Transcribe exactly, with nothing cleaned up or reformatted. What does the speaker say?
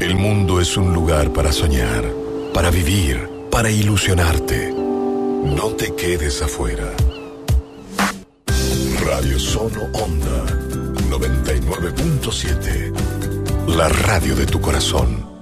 El mundo es un lugar para soñar, para vivir, para ilusionarte. No te quedes afuera. Radio Sono Onda noventa y nueve punto siete. La radio de tu corazón.